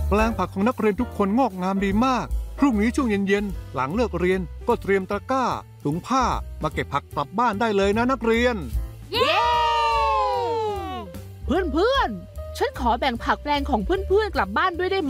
แปลงผักของนักเรียนทุกคนงอกงามดีมากพรุ่งนี้ช่วงเย็นๆหลังเลิกเรียนก็เตรียมตะกร้าถุงผ้ามาเก็บผักกลับบ้านได้เลยนะนักเรียนเย้เพื่อนๆฉันขอแบ่งผักแปลงของเพื่อนๆกลับบ้านด้วยได้ไหม